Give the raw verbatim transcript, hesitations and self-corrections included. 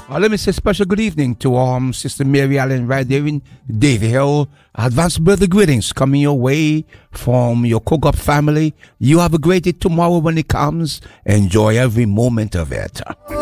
Uh, let me say special good evening to um Sister Mary Allen right there in Davy Hill. Advanced birthday greetings coming your way from your cook-up family. You have a great day tomorrow when it comes. Enjoy every moment of it.